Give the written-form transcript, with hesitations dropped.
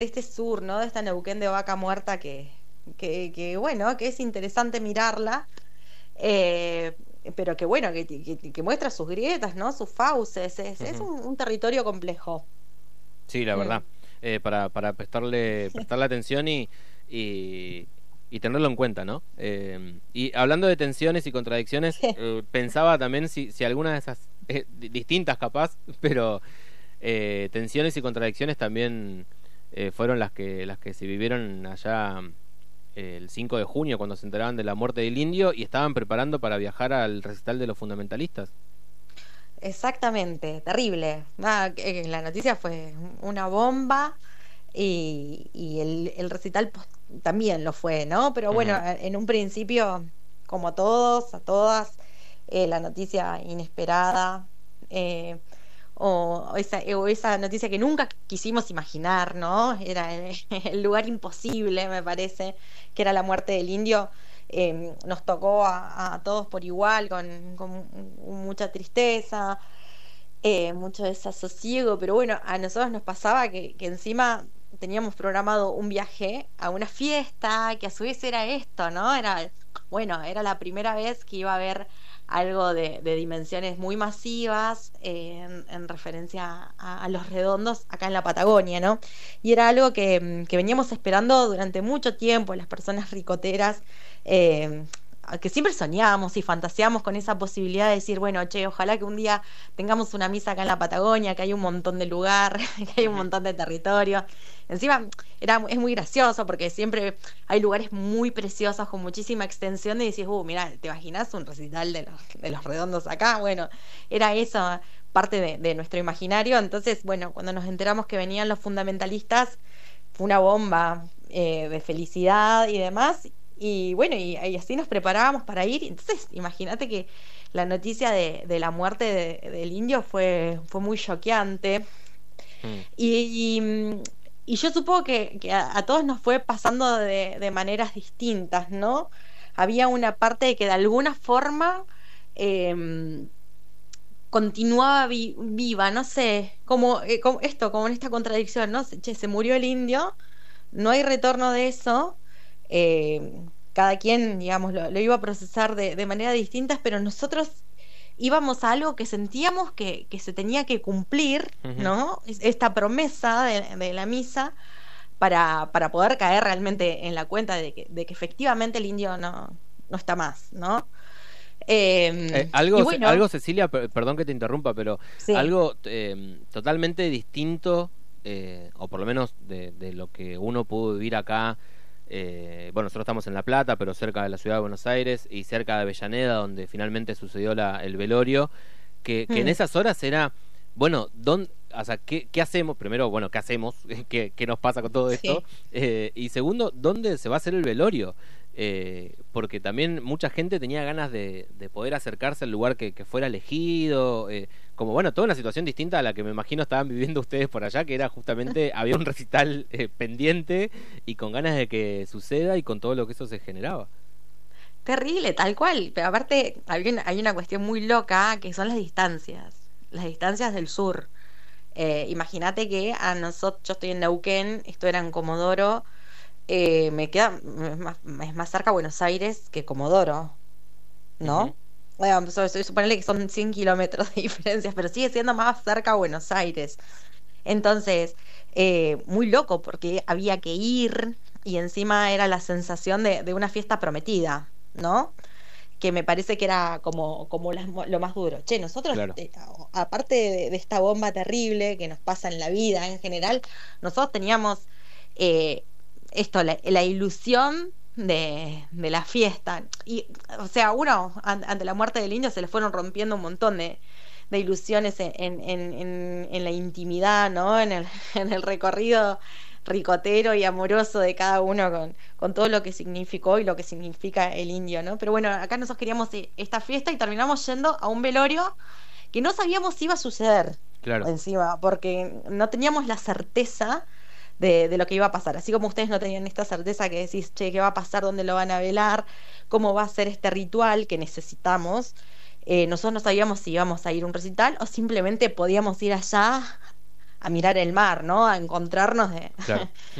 este sur, ¿no? De esta Neuquén de vaca muerta que bueno, que es interesante mirarla, eh, pero que bueno, que muestra sus grietas, ¿no? Sus fauces, es Ujú. un territorio complejo. Sí, la Mm. verdad. Para prestarle atención y, y tenerlo en cuenta, ¿no? Y hablando de tensiones y contradicciones, pensaba también si alguna de esas, distintas capaz, pero tensiones y contradicciones también fueron las que se vivieron allá el 5 de junio cuando se enteraban de la muerte del indio y estaban preparando para viajar al recital de los fundamentalistas. Exactamente, terrible. Nada, la noticia fue una bomba y el recital también lo fue, ¿no? Pero bueno, Ujú. en un principio, como a todos, a todas, la noticia inesperada, eh, o esa noticia que nunca quisimos imaginar, ¿no? Era el lugar imposible, me parece, que era la muerte del indio. Nos tocó a todos por igual, con mucha tristeza, mucho desasosiego, pero bueno, a nosotros nos pasaba que encima teníamos programado un viaje a una fiesta, que a su vez era esto, ¿no? Bueno, era la primera vez que iba a haber algo de dimensiones muy masivas, en referencia a Los Redondos acá en la Patagonia, ¿no? Y era algo que veníamos esperando durante mucho tiempo, las personas ricoteras, eh, que siempre soñábamos y fantaseamos con esa posibilidad de decir, bueno, che, ojalá que un día tengamos una misa acá en la Patagonia, que hay un montón de lugar, que hay un Ujú. montón de territorio. Encima es muy gracioso porque siempre hay lugares muy preciosos con muchísima extensión y decís, mira, ¿te imaginas un recital de los Redondos acá? Bueno, era eso parte de nuestro imaginario. Entonces, bueno, cuando nos enteramos que venían los fundamentalistas, fue una bomba, de felicidad y demás. Y bueno, y así nos preparábamos para ir. Entonces, imagínate que la noticia de la muerte del indio fue muy choqueante. Mm. Y yo supongo que a todos nos fue pasando de maneras distintas, ¿no? Había una parte de que de alguna forma, em, continuaba viva, no sé, como esto, como en esta contradicción, ¿no? Che, se murió el indio, no hay retorno de eso. Cada quien, digamos, lo iba a procesar de manera distinta, pero nosotros íbamos a algo que sentíamos que se tenía que cumplir, Ujú. ¿no? Esta promesa de la misa para poder caer realmente en la cuenta de que efectivamente el indio no está más, ¿no? Y bueno, Algo, Cecilia, perdón que te interrumpa, pero sí. algo totalmente distinto, o por lo menos de lo que uno pudo vivir acá. Bueno, nosotros estamos en La Plata, pero cerca de la ciudad de Buenos Aires y cerca de Avellaneda, donde finalmente sucedió el velorio, que en Mm. esas horas era, bueno, o sea, ¿qué hacemos? Primero, bueno, ¿qué hacemos? ¿Qué nos pasa con todo esto? Sí. Y segundo, ¿dónde se va a hacer el velorio? Porque también mucha gente tenía ganas de poder acercarse al lugar que fuera elegido, como bueno, toda una situación distinta a la que me imagino estaban viviendo ustedes por allá, que era justamente, había un recital pendiente y con ganas de que suceda y con todo lo que eso se generaba. Terrible, tal cual. Pero aparte, hay una cuestión muy loca que son las distancias del sur. Imagínate que a nosotros, yo estoy en Neuquén, esto era en Comodoro, es más cerca Buenos Aires que Comodoro, Ujú. ¿no? Bueno, suponerle que son 100 kilómetros de diferencias, pero sigue siendo más cerca Buenos Aires. Entonces, muy loco porque había que ir y encima era la sensación de una fiesta prometida, ¿no? Que me parece que era como lo más duro. Che, nosotros, Claro. aparte de esta bomba terrible que nos pasa en la vida en general, nosotros teníamos, eh, la ilusión de la fiesta. Y, o sea, uno, ante la muerte del indio, se le fueron rompiendo un montón de ilusiones en la intimidad, ¿no? En el recorrido ricotero y amoroso de cada uno con todo lo que significó y lo que significa el indio, ¿no? Pero bueno, acá nosotros queríamos, esta fiesta y terminamos yendo a un velorio que no sabíamos si iba a suceder Claro. encima, porque no teníamos la certeza de lo que iba a pasar. Así como ustedes no tenían esta certeza que decís, che, ¿qué va a pasar? ¿Dónde lo van a velar? ¿Cómo va a ser este ritual que necesitamos? Nosotros no sabíamos si íbamos a ir a un recital o simplemente podíamos ir allá a mirar el mar, ¿no? A encontrarnos de, Claro.